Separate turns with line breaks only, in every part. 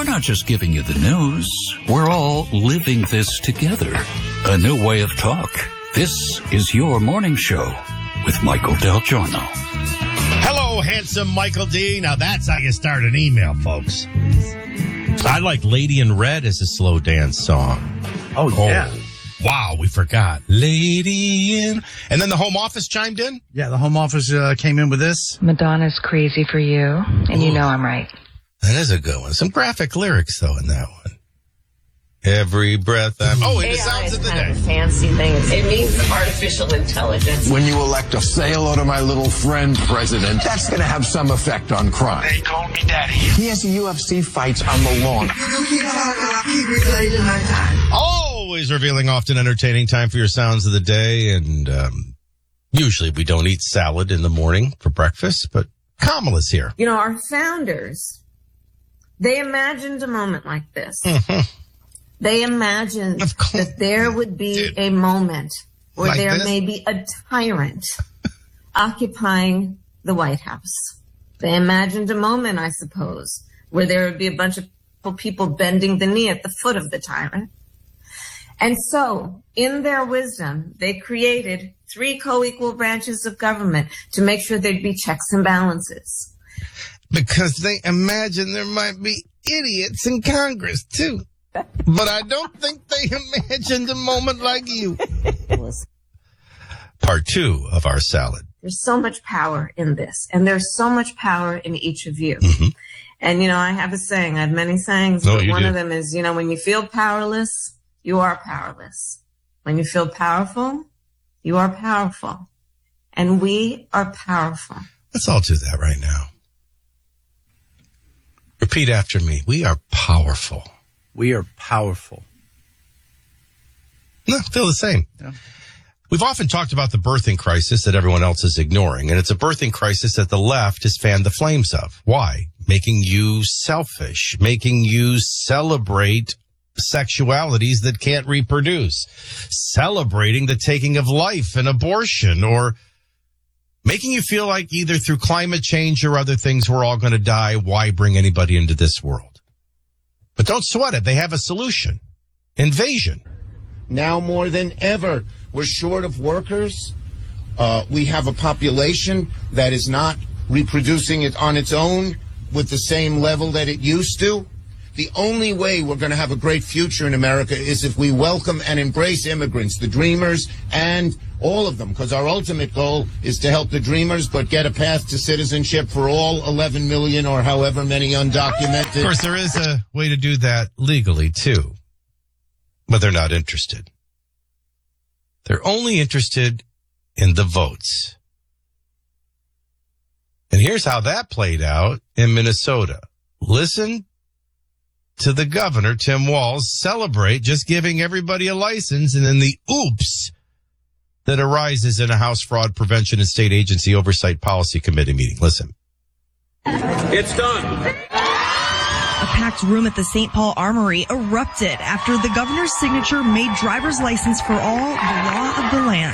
not just giving you the news. We're all living this together. A new way of talk. This is your morning show with Michael Del Giorno.
Hello, handsome Michael D. Now that's how you start an email, folks. I like Lady in Red as a slow dance song.
Oh, yeah.
Wow, we forgot. Lady in... And then the Home Office chimed in?
Yeah, the Home Office came in with this.
Madonna's Crazy for You, and you know I'm right.
That is a good one. Some graphic lyrics, though, in that one. Every breath I'm... Oh, it sounds of the day.
A fancy thing. It means artificial intelligence.
When you elect a say hello to my little friend president, that's going to have some effect on crime.
They call me daddy.
He has UFC fights on the lawn.
Always revealing, often entertaining. Time for your sounds of the day. And usually we don't eat salad in the morning for breakfast, but Kamala's here.
You know, our founders, they imagined a moment like this. They imagined that there would be a moment where
Like
there
this?
may be a tyrant occupying the White House. They imagined a moment, I suppose, where there would be a bunch of people bending the knee at the foot of the tyrant. And so, in their wisdom, they created 3 co-equal branches of government to make sure there'd be checks and balances.
Because they imagine there might be idiots in Congress, too. But I don't think they imagined a moment like you. Part 2 of our salad.
There's so much power in this, and there's so much power in each of you. And, you know, I have a saying. I have many sayings, but one of them is, you know, when you feel powerless, you are powerless. When you feel powerful, you are powerful. And we are powerful.
Let's all do that right now. Repeat after me. We are powerful.
We are powerful.
No, feel the same.
Yeah.
We've often talked about the birthing crisis that everyone else is ignoring, and it's a birthing crisis that the left has fanned the flames of. Why? Making you selfish, making you celebrate sexualities that can't reproduce, celebrating the taking of life and abortion, or making you feel like either through climate change or other things we're all going to die. Why bring anybody into this world? But don't sweat it. They have a solution. Invasion.
Now more than ever, we're short of workers. We have a population that is not reproducing it on its own with the same level that it used to. The only way we're going to have a great future in America is if we welcome and embrace immigrants, the dreamers, and all of them, because our ultimate goal is to help the dreamers, but get a path to citizenship for all 11 million or however many undocumented.
Of course, there is a way to do that legally, too. But they're not interested. They're only interested in the votes. And here's how that played out in Minnesota. Listen to the governor, Tim Walz, celebrate just giving everybody a license, and then the oops that arises in a House Fraud Prevention and State Agency Oversight Policy Committee meeting. Listen.
It's done.
A packed room at the St. Paul Armory erupted after the governor's signature made driver's license for all the law of the land.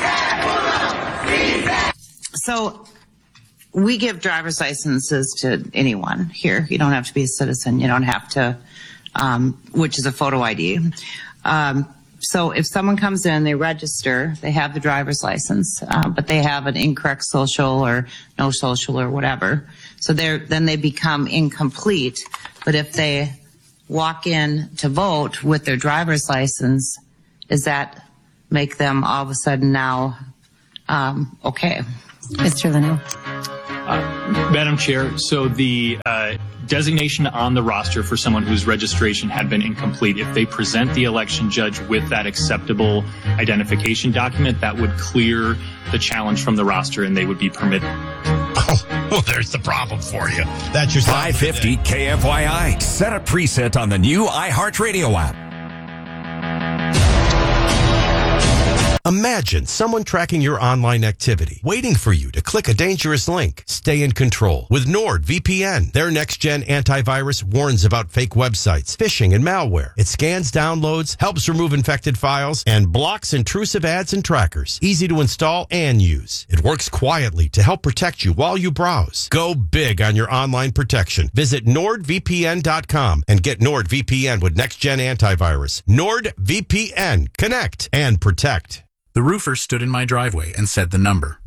So we give driver's licenses to anyone here. You don't have to be a citizen. You don't have to, which is a photo ID. So if someone comes in, they register, they have the driver's license, but they have an incorrect social or no social or whatever. So then they become incomplete. But if they walk in to vote with their driver's license, does that make them all of a sudden now okay?
Mr. Leno.
Madam Chair, so the designation on the roster for someone whose registration had been incomplete, if they present the election judge with that acceptable identification document, that would clear the challenge from the roster and they would be permitted.
Oh, well, there's the problem for you. That's your
550 KFYI. Set a preset on the new iHeartRadio app.
Imagine someone tracking your online activity, waiting for you to click a dangerous link. Stay in control with NordVPN. Their next-gen antivirus warns about fake websites, phishing, and malware. It scans downloads, helps remove infected files, and blocks intrusive ads and trackers. Easy to install and use. It works quietly to help protect you while you browse. Go big on your online protection. Visit NordVPN.com and get NordVPN with next-gen antivirus. NordVPN. Connect and protect.
The roofer stood in my driveway and said the number,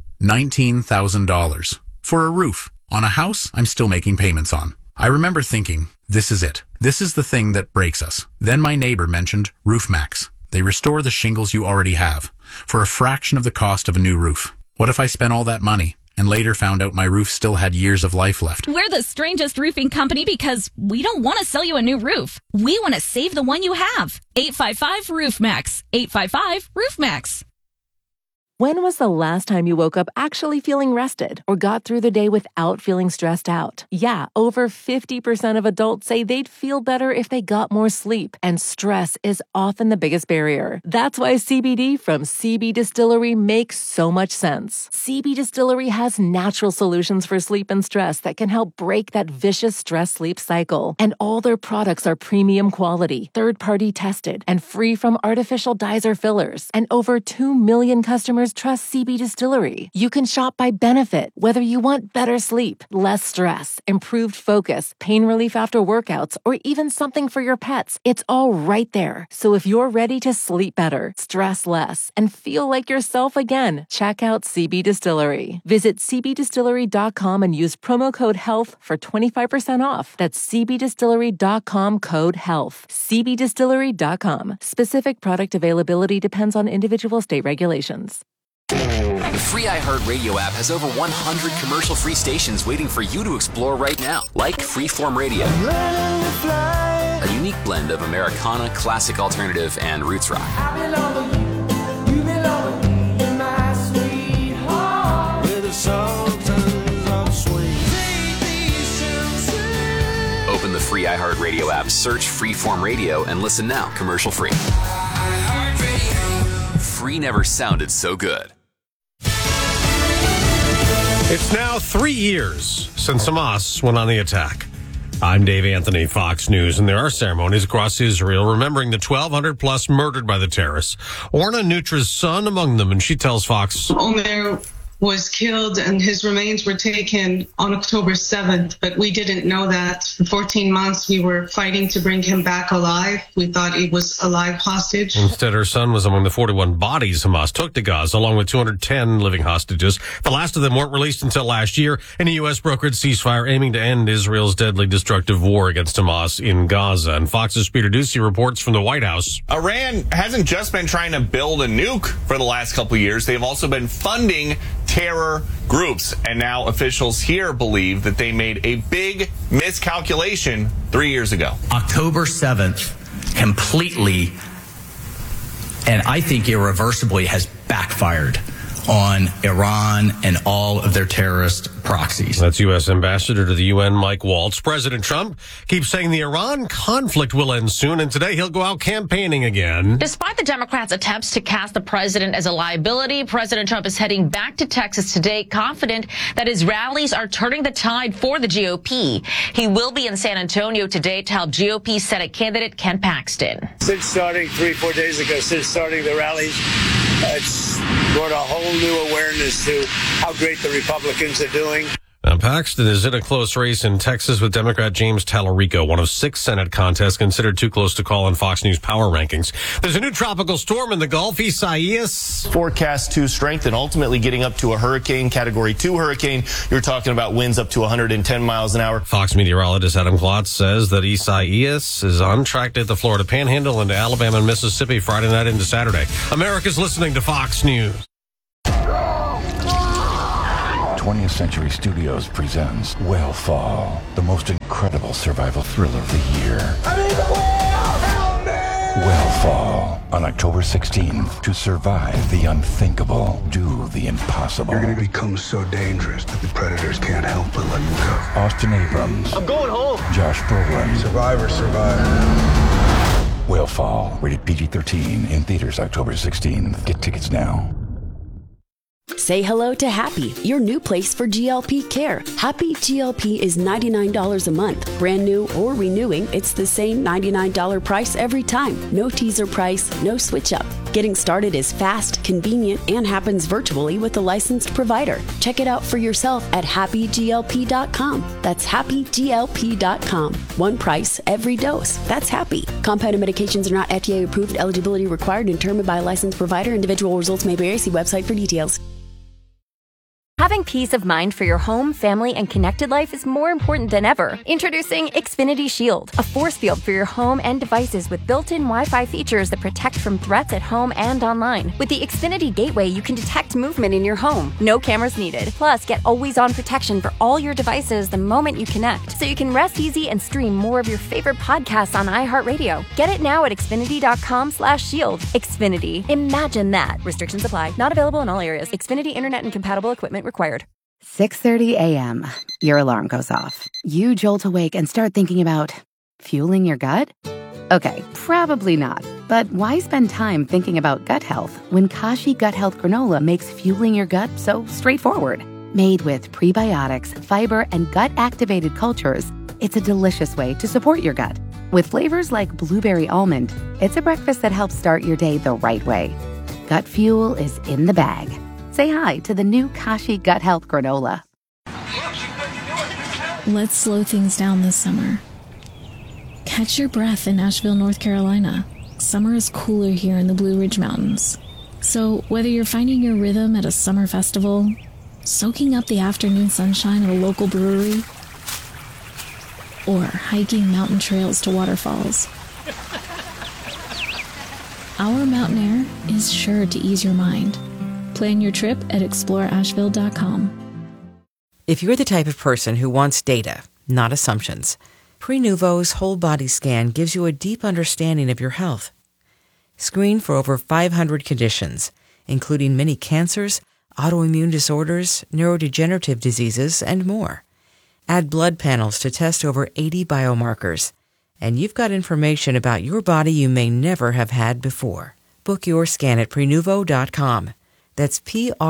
$19,000. For a roof on a house I'm still making payments on. I remember thinking, this is it. This is the thing that breaks us. Then my neighbor mentioned RoofMax. They restore the shingles you already have for a fraction of the cost of a new roof. What if I spent all that money and later found out my roof still had years of life left?
We're the strangest roofing company because we don't want to sell you a new roof. We want to save the one you have. 855-ROOFMAX. 855-ROOFMAX.
When was the last time you woke up actually feeling rested or got through the day without feeling stressed out? Yeah, over 50% of adults say they'd feel better if they got more sleep, and stress is often the biggest barrier. That's why CBD from CB Distillery makes so much sense. CB Distillery has natural solutions for sleep and stress that can help break that vicious stress-sleep cycle. And all their products are premium quality, third-party tested, and free from artificial dyes or fillers. And over 2 million customers trust CB Distillery. You can shop by benefit, whether you want better sleep, less stress, improved focus, pain relief after workouts, or even something for your pets. It's all right there. So if you're ready to sleep better, stress less, and feel like yourself again, check out CB Distillery. Visit cbdistillery.com and use promo code HEALTH for 25% off. That's cbdistillery.com code HEALTH. cbdistillery.com. Specific product availability depends on individual state regulations.
The free iHeartRadio app has over 100 commercial-free stations waiting for you to explore right now, like Freeform Radio, a unique blend of Americana, classic alternative, and roots rock. Open the free iHeartRadio app, search Freeform Radio, and listen now, commercial-free. Free never sounded so good.
It's now 3 years since Hamas went on the attack. I'm Dave Anthony, Fox News, and there are ceremonies across Israel remembering the 1,200 plus murdered by the terrorists. Orna Nutra's son among them, and she tells Fox.
Omer was killed and his remains were taken on October 7th, but we didn't know that. For 14 months, we were fighting to bring him back alive. We thought he was a live hostage.
Instead, her son was among the 41 bodies Hamas took to Gaza, along with 210 living hostages. The last of them weren't released until last year in a U.S. brokered ceasefire aiming to end Israel's deadly destructive war against Hamas in Gaza. And Fox's Peter Doocy reports from the White House.
Iran hasn't just been trying to build a nuke for the last couple of years. They've also been funding terror groups. And now officials here believe that they made a big miscalculation 3 years ago.
October 7th completely, and I think irreversibly, has backfired on Iran and all of their terrorist proxies.
That's U.S. Ambassador to the UN, Mike Waltz. President Trump keeps saying the Iran conflict will end soon, and today he'll go out campaigning again.
Despite the Democrats' attempts to cast the president as a liability, President Trump is heading back to Texas today, confident that his rallies are turning the tide for the GOP. He will be in San Antonio today to help GOP Senate candidate Ken Paxton.
Since starting 3-4 days ago, since starting the rallies, it's brought a whole new awareness to how great the Republicans are doing.
Now, Paxton is in a close race in Texas with Democrat James Tallarico, one of 6 Senate contests considered too close to call in Fox News power rankings. There's a new tropical storm in the Gulf, Isaias.
Forecast to strengthen, ultimately getting up to a hurricane, Category 2 hurricane. You're talking about winds up to 110 miles an hour.
Fox meteorologist Adam Klotz says that Isaias is on track to hit the Florida Panhandle into Alabama and Mississippi Friday night into Saturday. America's listening to Fox News.
20th Century Studios presents Whale the most incredible survival thriller of the year. Whale on October 16th. To survive the unthinkable, do the impossible.
You're going to become so dangerous that the predators can't help but let you go.
Austin Abrams.
I'm going home.
Josh Brolin.
Survivor.
will fall. Rated PG-13 in theaters October 16th. Get tickets now.
Say hello to Happy, your new place for GLP care. Happy GLP is $99 a month. Brand new or renewing, it's the same $99 price every time. No teaser price, no switch up. Getting started is fast, convenient, and happens virtually with a licensed provider. Check it out for yourself at happyglp.com. That's happyglp.com. One price, every dose. That's Happy. Compounded medications are not FDA approved. Eligibility required and determined by a licensed provider. Individual results may vary. See website for details.
Having peace of mind for your home, family, and connected life is more important than ever. Introducing Xfinity Shield, a force field for your home and devices with built-in Wi-Fi features that protect from threats at home and online. With the Xfinity Gateway, you can detect movement in your home. No cameras needed. Plus, get always-on protection for all your devices the moment you connect, so you can rest easy and stream more of your favorite podcasts on iHeartRadio. Get it now at Xfinity.com/shield. Xfinity. Imagine that. Restrictions apply. Not available in all areas. Xfinity Internet and compatible equipment required.
6:30 a.m. Your alarm goes off. You jolt awake and start thinking about fueling your gut? Okay, probably not. But why spend time thinking about gut health when Kashi Gut Health Granola makes fueling your gut so straightforward? Made with prebiotics, fiber, and gut-activated cultures, it's a delicious way to support your gut. With flavors like blueberry almond, it's a breakfast that helps start your day the right way. Gut fuel is in the bag. Say hi to the new Kashi Gut Health Granola.
Let's slow things down this summer. Catch your breath in Asheville, North Carolina. Summer is cooler here in the Blue Ridge Mountains. So whether you're finding your rhythm at a summer festival, soaking up the afternoon sunshine at a local brewery, or hiking mountain trails to waterfalls, our mountain air is sure to ease your mind. Plan your trip at exploreasheville.com.
If you're the type of person who wants data, not assumptions, Prenuvo's whole body scan gives you a deep understanding of your health. Screen for over 500 conditions, including many cancers, autoimmune disorders, neurodegenerative diseases, and more. Add blood panels to test over 80 biomarkers, and you've got information about your body you may never have had before. Book your scan at Prenuvo.com. That's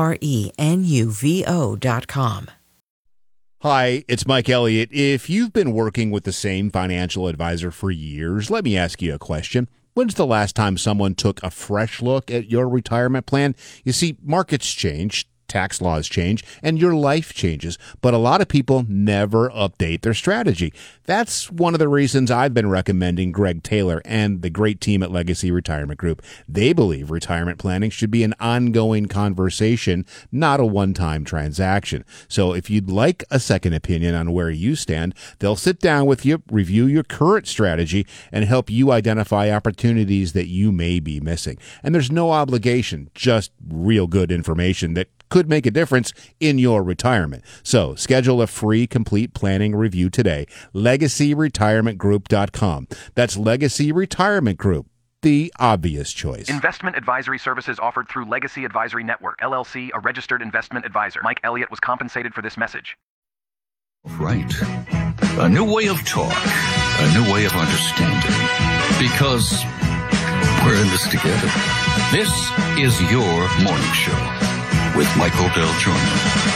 Prenuvo.com.
Hi, it's Mike Elliott. If you've been working with the same financial advisor for years, let me ask you a question. When's the last time someone took a fresh look at your retirement plan? You see, markets change, tax laws change, and your life changes, but a lot of people never update their strategy. That's one of the reasons I've been recommending Greg Taylor and the great team at Legacy Retirement Group. They believe retirement planning should be an ongoing conversation, not a one-time transaction. So if you'd like a second opinion on where you stand, they'll sit down with you, review your current strategy, and help you identify opportunities that you may be missing. And there's no obligation, just real good information that could make a difference in your retirement. So schedule a free complete planning review today. LegacyRetirementGroup.com. That's Legacy Retirement Group, the obvious choice.
Investment advisory services offered through Legacy Advisory Network, LLC, a registered investment advisor. Mike Elliott was compensated for this message.
Right. A new way of talk. A new way of understanding. Because we're in this together. This is your morning show with Michael Del Giorno.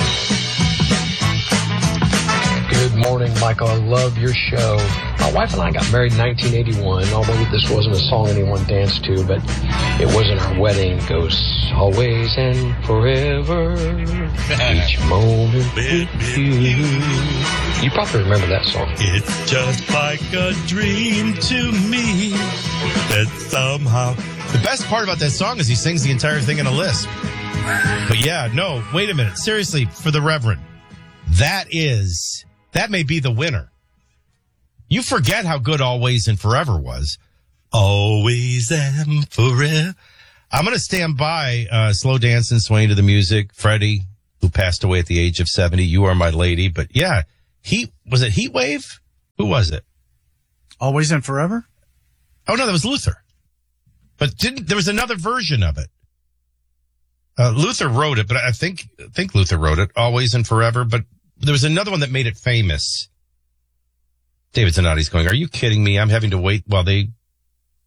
Good morning, Michael. I love your show. My wife and I got married in 1981, although this wasn't a song anyone danced to, but it was in our wedding. It goes, always and forever, each moment with you. You probably remember that song.
It's just like a dream to me that somehow...
The best part about that song is he sings the entire thing in a lisp. But yeah, no, wait a minute. Seriously, for the Reverend, that may be the winner. You forget how good Always and Forever was. Always and forever. I'm going to stand by, slow dance and swaying to the music. Freddie, who passed away at the age of 70. You Are My Lady. But yeah, was it Heat Wave? Who was it?
Always and Forever?
Oh no, that was Luther. But there was another version of it. Luther wrote it, but I think Luther wrote it, Always and Forever, but there was another one that made it famous. David Zanotti's going, are you kidding me? I'm having to wait while they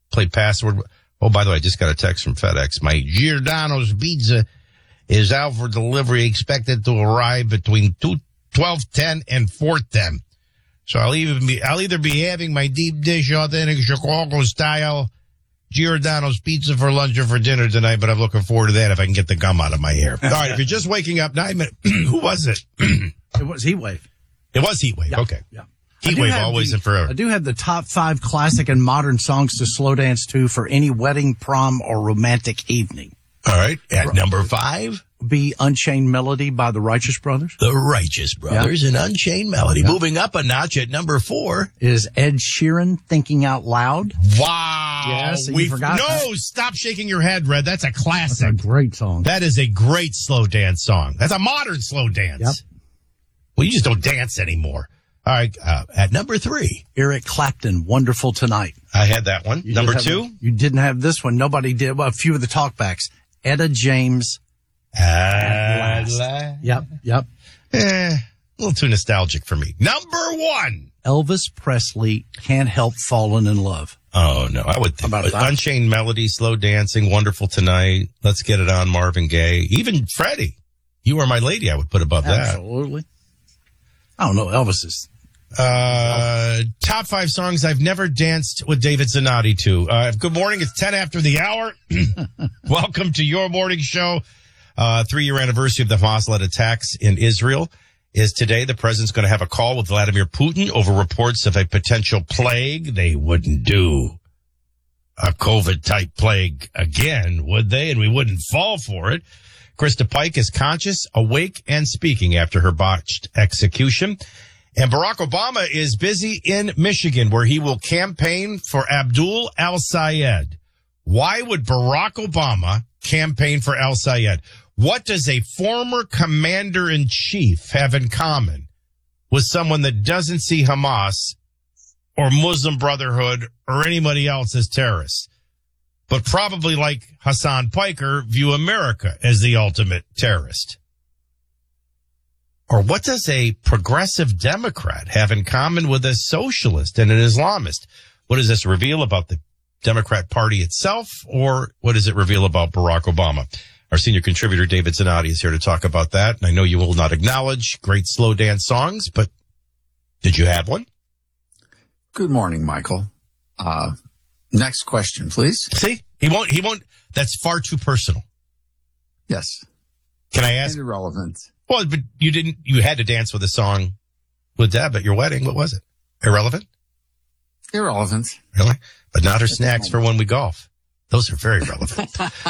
play password. Oh, by the way, I just got a text from FedEx. My Giordano's pizza is out for delivery, expected to arrive between 12:10 and 4:10. So I'll either be having my deep dish, authentic Chicago style Giordano's pizza for lunch or for dinner tonight, but I'm looking forward to that if I can get the gum out of my hair. All right, if you're just waking up, 9 minutes. Who was it?
It was Heatwave.
It was Heatwave.
Yeah.
Okay.
Yeah.
Heatwave always and forever.
I do have the top 5 classic and modern songs to slow dance to for any wedding, prom, or romantic evening.
All right. At number 5?
Be Unchained Melody by the Righteous Brothers.
The Righteous Brothers and Unchained Melody.
Yeah.
Moving up a notch at number 4
is Ed Sheeran, Thinking Out Loud.
Wow.
Yes, you forgot that.
Stop shaking your head, Red. That's a classic.
That's a great song.
That is a great slow dance song. That's a modern slow dance.
Yep.
Well, you just don't dance anymore. All right. At number 3.
Eric Clapton, Wonderful Tonight.
I had that one. Number 2?
You didn't have this one. Nobody did. Well, a few of the talkbacks. Etta James.
Yep.
Yep.
A little too nostalgic for me. Number 1.
Elvis Presley, Can't Help Falling in Love.
Oh, no. I would think Unchained Melody, Slow Dancing, Wonderful Tonight, Let's Get It On, Marvin Gaye. Even Freddie, You Are My Lady, I would put above that.
Absolutely. I don't know. Elvis is.
Top 5 songs I've never danced with David Zanotti to. Good morning. It's 10 after the hour. Welcome to your morning show. 3-year anniversary of the Hamas-led attacks in Israel is today. The president's going to have a call with Vladimir Putin over reports of a potential plague. They wouldn't do a COVID-type plague again, would they? And we wouldn't fall for it. Krista Pike is conscious, awake, and speaking after her botched execution. And Barack Obama is busy in Michigan, where he will campaign for Abdul al-Sayed. Why would Barack Obama campaign for al-Sayed? What does a former commander-in-chief have in common with someone that doesn't see Hamas or Muslim Brotherhood or anybody else as terrorists, but probably, like Hassan Piker, view America as the ultimate terrorist? Or what does a progressive Democrat have in common with a socialist and an Islamist? What does this reveal about the Democrat Party itself, or what does it reveal about Barack Obama? Our senior contributor, David Zanotti, is here to talk about that. And I know you will not acknowledge great slow dance songs, but did you have one?
Good morning, Michael. Next question, please.
See, he won't. That's far too personal.
Yes.
Can I ask?
Irrelevant.
Well, but you had to dance with a song with Deb at your wedding. What was it? Irrelevant?
Irrelevant.
Really? But not her snacks for when we golf. Those are very relevant.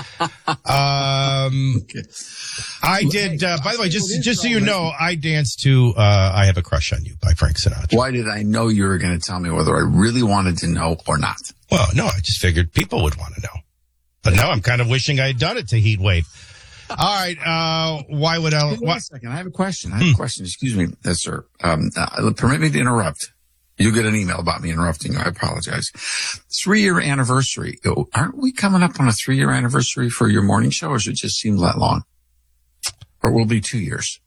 I did, by the way, just so you know, I danced to, I Have a Crush on You by Frank Sinatra.
Why did I know you were going to tell me whether I really wanted to know or not?
Well, no, I just figured people would want to know. But now I'm kind of wishing I had done it to Heatwave. All right, why would I?
Wait a second, I have a question. Excuse me, sir. Permit me to interrupt. You'll get an email about me interrupting you. I apologize. 3-year anniversary. Aren't we coming up on a 3-year anniversary for your morning show, or does it just seem that long? Or will it be 2 years?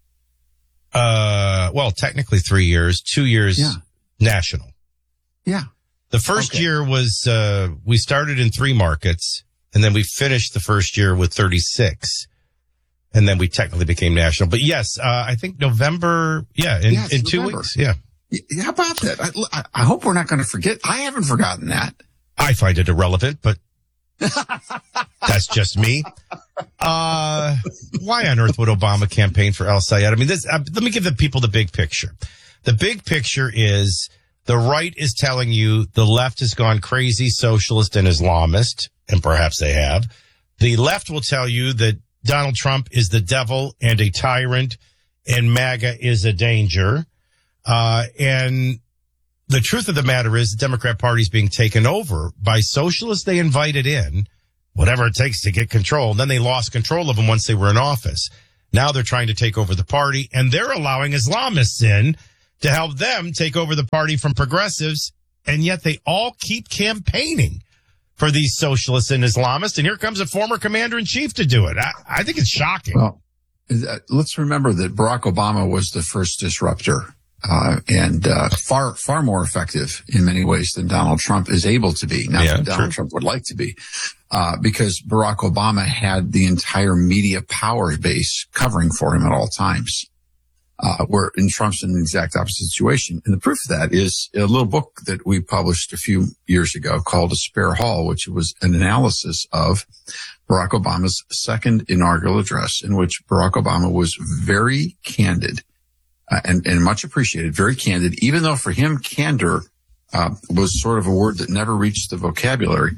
Well, technically 3 years, 2 years national.
Yeah.
The first year was, we started in 3 markets, and then we finished the first year with 36. And then we technically became national. But yes, I think November, in 2 weeks. Yeah.
How about that? I hope we're not going to forget. I haven't forgotten that.
I find it irrelevant, but that's just me. Why on earth would Obama campaign for al-Sayed? I mean, let me give the people the big picture. The big picture is the right is telling you the left has gone crazy, socialist and Islamist, and perhaps they have. The left will tell you that Donald Trump is the devil and a tyrant, and MAGA is a danger. And the truth of the matter is the Democrat Party is being taken over by socialists they invited in, whatever it takes to get control. And then they lost control of them once they were in office. Now they're trying to take over the party, and they're allowing Islamists in to help them take over the party from progressives. And yet they all keep campaigning for these socialists and Islamists. And here comes a former commander-in-chief to do it. I think it's shocking.
Well, let's remember that Barack Obama was the first disruptor and far more effective in many ways than Donald Trump is able to be. Not that Donald Trump would like to be, because Barack Obama had the entire media power base covering for him at all times. Where in Trump's in the exact opposite situation. And the proof of that is a little book that we published a few years ago called A Spare Hall, which was an analysis of Barack Obama's second inaugural address, in which Barack Obama was very candid and much appreciated, very candid, even though for him, candor was sort of a word that never reached the vocabulary.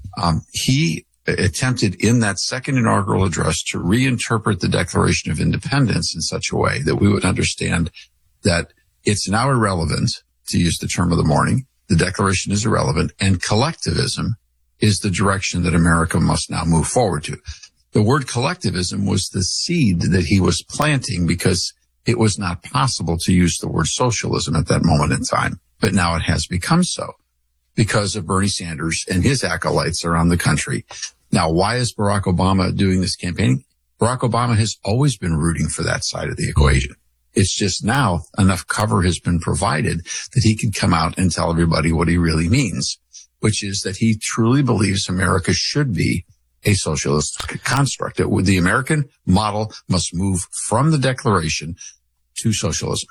He attempted in that second inaugural address to reinterpret the Declaration of Independence in such a way that we would understand that it's now irrelevant, to use the term of the morning. The Declaration is irrelevant, and collectivism is the direction that America must now move forward to. The word collectivism was the seed that he was planting because it was not possible to use the word socialism at that moment in time. But now it has become so because of Bernie Sanders and his acolytes around the country. Now, why is Barack Obama doing this campaigning? Barack Obama has always been rooting for that side of the equation. It's just now enough cover has been provided that he can come out and tell everybody what he really means, which is that he truly believes America should be a socialist construct. The American model must move from the Declaration to socialism.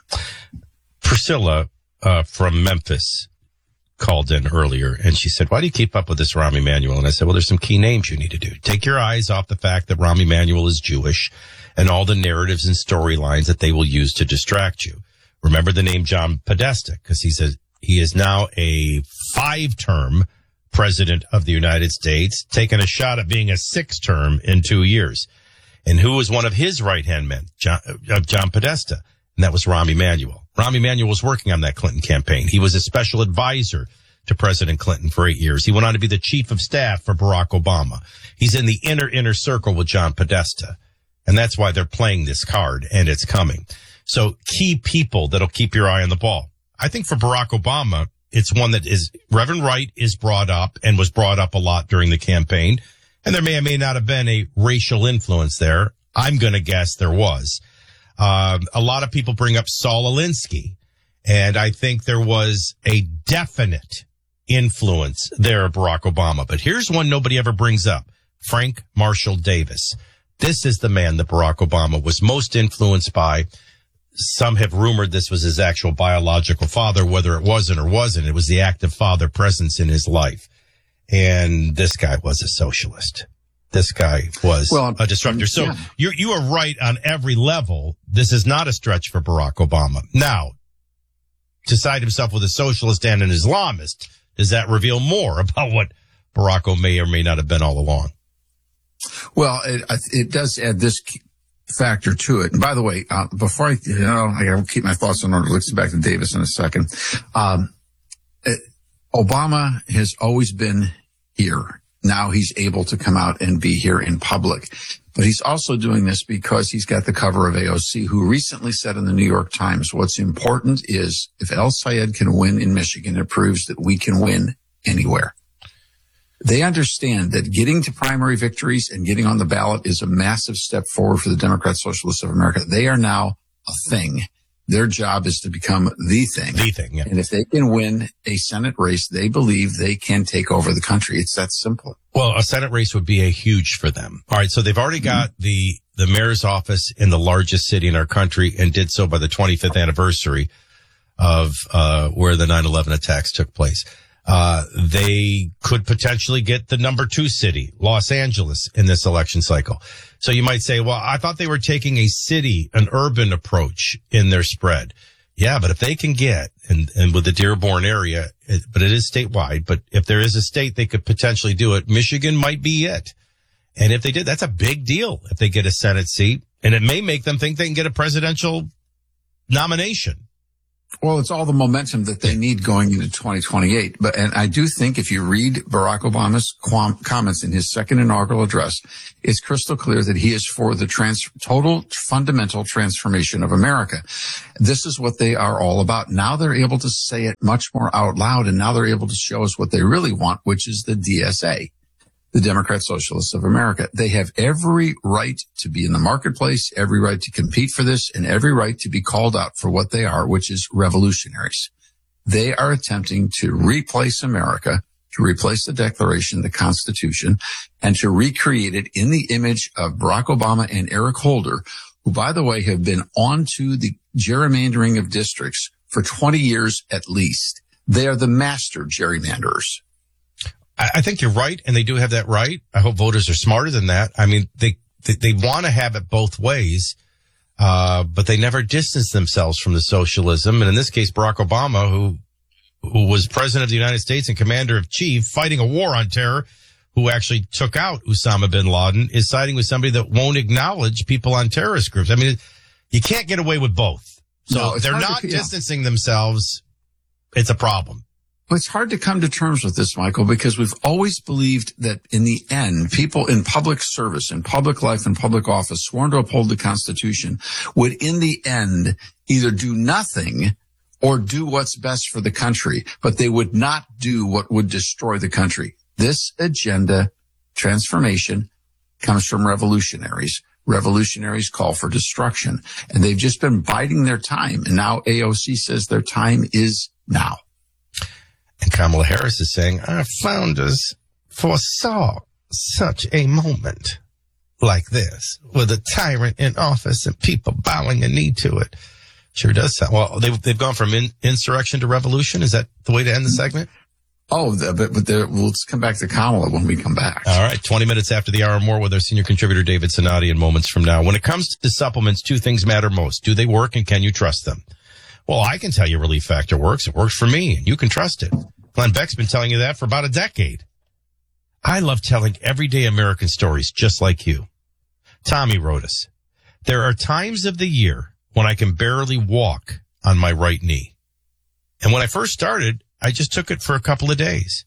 Priscilla from Memphis called in earlier and she said, why do you keep up with this Rahm Emanuel? And I said, well, there's some key names you need to do. Take your eyes off the fact that Rahm Emanuel is Jewish and all the narratives and storylines that they will use to distract you. Remember the name John Podesta, because he is now a 5-term president of the United States, taking a shot at being a 6th term in 2 years. And who was one of his right-hand men? John Podesta. And that was Rahm Emanuel. Rahm Emanuel was working on that Clinton campaign. He was a special advisor to President Clinton for 8 years. He went on to be the chief of staff for Barack Obama. He's in the inner circle with John Podesta. And that's why they're playing this card, and it's coming. So key people that'll keep your eye on the ball. I think for Barack Obama, it's one that is Reverend Wright is brought up and was brought up a lot during the campaign. And there may or may not have been a racial influence there. I'm going to guess there was. A lot of people bring up Saul Alinsky, and I think there was a definite influence there of Barack Obama. But here's one nobody ever brings up, Frank Marshall Davis. This is the man that Barack Obama was most influenced by. Some have rumored this was his actual biological father, whether it wasn't or wasn't. It was the active father presence in his life. And this guy was a socialist. This guy was a disruptor. So you are right on every level. This is not a stretch for Barack Obama. Now, to side himself with a socialist and an Islamist, does that reveal more about what Barack may or may not have been all along?
Well, it does add this factor to it. And by the way, before I gotta keep my thoughts in order. Let's get back to Davis in a second. Obama has always been here. Now he's able to come out and be here in public. But he's also doing this because he's got the cover of AOC, who recently said in the New York Times, what's important is if El Sayed can win in Michigan, it proves that we can win anywhere. They understand that getting to primary victories and getting on the ballot is a massive step forward for the Democrat Socialists of America. They are now a thing. Their job is to become the thing.
The thing, yeah.
And if they can win a Senate race, they believe they can take over the country. It's that simple.
Well, a Senate race would be a huge for them. All right. So they've already got the mayor's office in the largest city in our country and did so by the 25th anniversary of, where the 9/11 attacks took place. They could potentially get the number 2 city, Los Angeles, in this election cycle. So you might say, well, I thought they were taking an urban approach in their spread. Yeah, but if they can get, and with the Dearborn area, but it is statewide, but if there is a state they could potentially do it, Michigan might be it. And if they did, that's a big deal if they get a Senate seat. And it may make them think they can get a presidential nomination.
Well, it's all the momentum that they need going into 2028. And I do think if you read Barack Obama's comments in his second inaugural address, it's crystal clear that he is for the total fundamental transformation of America. This is what they are all about. Now they're able to say it much more out loud, and now they're able to show us what they really want, which is the DSA. the Democrat Socialists of America. They have every right to be in the marketplace, every right to compete for this, and every right to be called out for what they are, which is revolutionaries. They are attempting to replace America, to replace the Declaration, the Constitution, and to recreate it in the image of Barack Obama and Eric Holder, who, by the way, have been onto the gerrymandering of districts for 20 years at least. They are the master gerrymanderers.
I think you're right, and they do have that right. I hope voters are smarter than that. I mean, they want to have it both ways, but they never distance themselves from the socialism. And in this case, Barack Obama, who was president of the United States and commander of chief, fighting a war on terror, who actually took out Osama bin Laden, is siding with somebody that won't acknowledge people on terrorist groups. I mean, you can't get away with both. So
No,
they're not distancing themselves. It's a problem.
Well, it's hard to come to terms with this, Michael, because we've always believed that in the end, people in public service, in public life, in public office, sworn to uphold the Constitution, would in the end either do nothing or do what's best for the country, but they would not do what would destroy the country. This agenda transformation comes from revolutionaries. Revolutionaries call for destruction, and they've just been biding their time. And now AOC says their time is now.
And Kamala Harris is saying, our founders foresaw such a moment like this with a tyrant in office and people bowing a knee to it. Sure does sound. Well, they've gone from insurrection to revolution. Is that the way to end the segment?
Oh, but let's come back to Kamala when we come back.
All right. 20 minutes after the hour, more with our senior contributor, David Sonati, in moments from now. When it comes to supplements, two things matter most. Do they work, and can you trust them? Well, I can tell you Relief Factor works. It works for me, and you can trust it. Glenn Beck's been telling you that for about a decade. I love telling everyday American stories just like you. Tommy wrote us, there are times of the year when I can barely walk on my right knee. And when I first started, I just took it for a couple of days.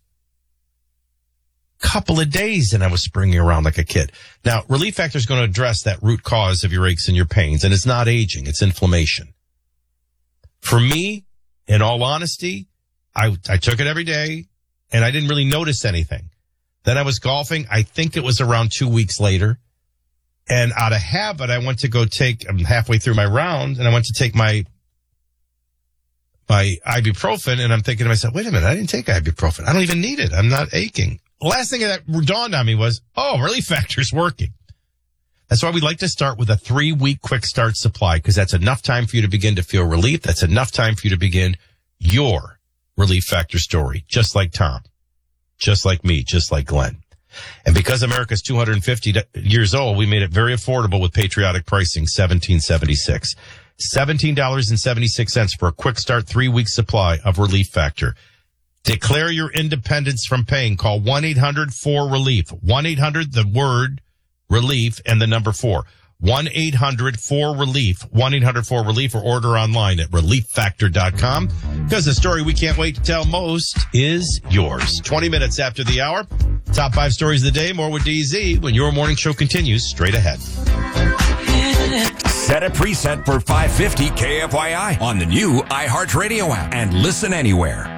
And I was springing around like a kid. Now, Relief Factor is going to address that root cause of your aches and your pains, and it's not aging, it's inflammation. For me, in all honesty, I took it every day, and I didn't really notice anything. Then I was golfing. I think it was around 2 weeks later. And out of habit, I went to go I'm halfway through my round, and I went to take my ibuprofen, and I'm thinking to myself, wait a minute, I didn't take ibuprofen. I don't even need it. I'm not aching. The last thing that dawned on me was, Relief Factor's working. That's why we like to start with a 3-week quick start supply, because that's enough time for you to begin to feel relief. That's enough time for you to begin your Relief Factor story, just like Tom, just like me, just like Glenn. And because America's 250 years old, we made it very affordable with patriotic pricing, $17.76. $17.76 for a quick start 3-week supply of Relief Factor. Declare your independence from pain. Call 1-800-4RELIEF. 1-800, the word relief, and the number 4. 1-800-4RELIEF. 1-800-4RELIEF, or order online at relieffactor.com. Because the story we can't wait to tell most is yours. 20 minutes after the hour. Top 5 stories of the day. More with DZ when your morning show continues straight ahead.
Set a preset for 550 KFYI on the new iHeartRadio app and listen anywhere.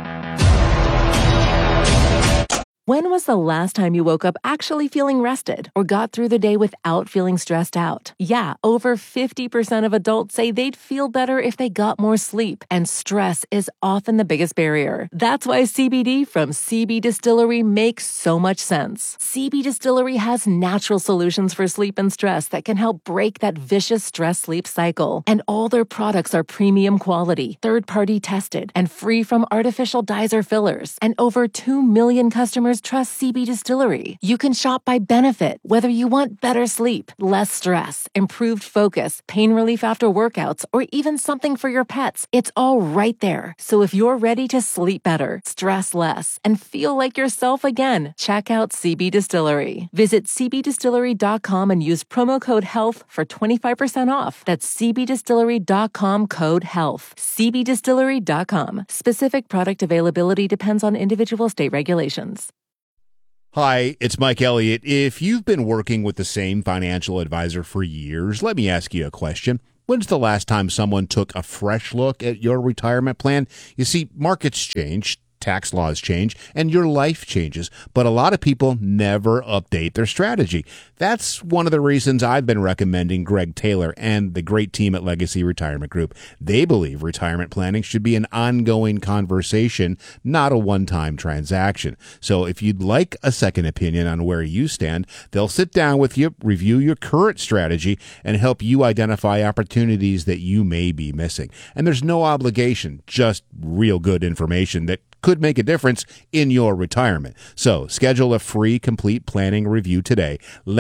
When was the last time you woke up actually feeling rested or got through the day without feeling stressed out? Yeah, over 50% of adults say they'd feel better if they got more sleep, and stress is often the biggest barrier. That's why CBD from CB Distillery makes so much sense. CB Distillery has natural solutions for sleep and stress that can help break that vicious stress-sleep cycle. And all their products are premium quality, third-party tested, and free from artificial dyes or fillers. And over 2 million customers trust CB Distillery. You can shop by benefit, whether you want better sleep, less stress, improved focus, pain relief after workouts, or even something for your pets. It's all right there. So if you're ready to sleep better, stress less, and feel like yourself again, check out CB Distillery. Visit cbdistillery.com and use promo code HEALTH for 25% off. That's cbdistillery.com, code HEALTH. cbdistillery.com. Specific product availability depends on individual state regulations.
Hi, it's Mike Elliott. If you've been working with the same financial advisor for years, let me ask you a question. When's the last time someone took a fresh look at your retirement plan? You see, markets change. tax laws change and your life changes, but a lot of people never update their strategy. That's one of the reasons I've been recommending Greg Taylor and the great team at Legacy Retirement Group. They believe retirement planning should be an ongoing conversation, not a one-time transaction. So if you'd like a second opinion on where you stand, they'll sit down with you, review your current strategy, and help you identify opportunities that you may be missing. And there's no obligation, just real good information that could make a difference in your retirement. So schedule a free complete planning review today.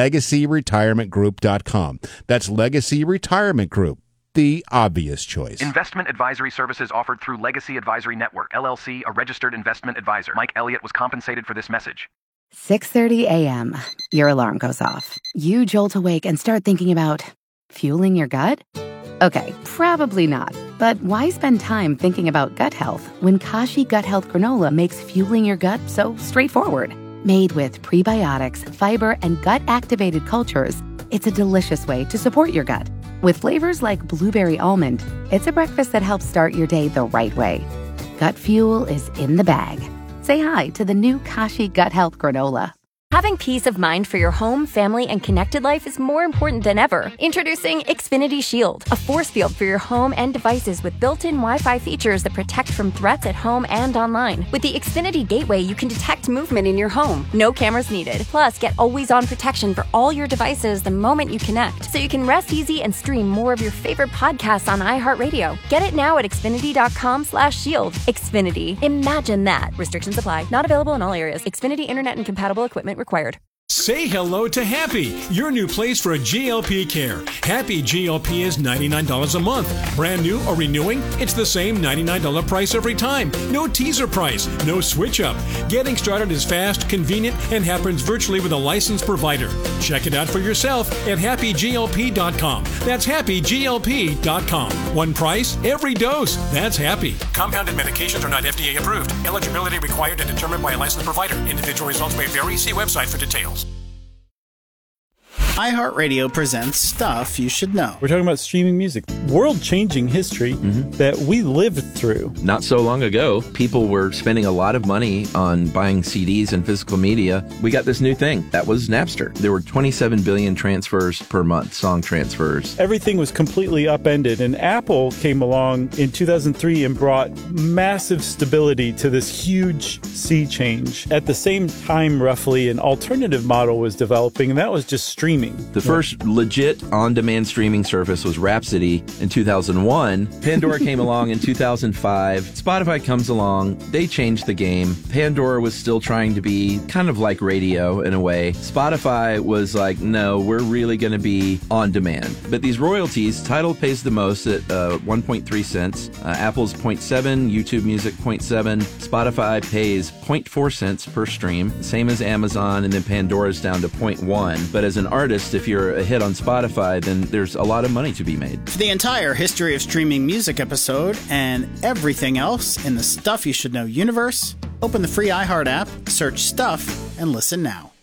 LegacyRetirementGroup.com. That's Legacy Retirement Group, the obvious choice.
Investment advisory services offered through Legacy Advisory Network, LLC, a registered investment advisor. Mike Elliott was compensated for this message.
6:30 a.m. Your alarm goes off. You jolt awake and start thinking about fueling your gut? Okay, probably not. But why spend time thinking about gut health when Kashi Gut Health Granola makes fueling your gut so straightforward? Made with prebiotics, fiber, and gut-activated cultures, it's a delicious way to support your gut. With flavors like blueberry almond, it's a breakfast that helps start your day the right way. Gut fuel is in the bag. Say hi to the new Kashi Gut Health Granola.
Having peace of mind for your home, family, and connected life is more important than ever. Introducing Xfinity Shield, a force field for your home and devices with built-in Wi-Fi features that protect from threats at home and online. With the Xfinity Gateway, you can detect movement in your home. No cameras needed. Plus, get always-on protection for all your devices the moment you connect, so you can rest easy and stream more of your favorite podcasts on iHeartRadio. Get it now at Xfinity.com/shield. Xfinity. Imagine that. Restrictions apply. Not available in all areas. Xfinity Internet and compatible equipment required.
Say hello to Happy, your new place for GLP care. Happy GLP is $99 a month. Brand new or renewing? It's the same $99 price every time. No teaser price, no switch up. Getting started is fast, convenient, and happens virtually with a licensed provider. Check it out for yourself at happyglp.com. That's happyglp.com. One price, every dose. That's Happy. Compounded medications are not FDA approved. Eligibility required and determined by a licensed provider. Individual results may vary. See website for details.
iHeartRadio presents Stuff You Should Know.
We're talking about streaming music, world-changing history that we lived through.
Not so long ago, people were spending a lot of money on buying CDs and physical media. We got this new thing. That was Napster. There were 27 billion transfers per month, song transfers.
Everything was completely upended, and Apple came along in 2003 and brought massive stability to this huge sea change. At the same time, roughly, an alternative model was developing, and that was just streaming.
The first legit on-demand streaming service was Rhapsody in 2001. Pandora came along in 2005. Spotify comes along. They changed the game. Pandora was still trying to be kind of like radio in a way. Spotify was like, no, we're really going to be on demand. But these royalties, Tidal pays the most at 1.3 cents. Apple's 0.7, YouTube Music 0.7. Spotify pays 0.4 cents per stream, same as Amazon, and then Pandora's down to 0.1. But as an artist, if you're a hit on Spotify, then there's a lot of money to be made.
For the entire history of streaming music episode and everything else in the Stuff You Should Know universe, open the free iHeart app, search Stuff, and listen now.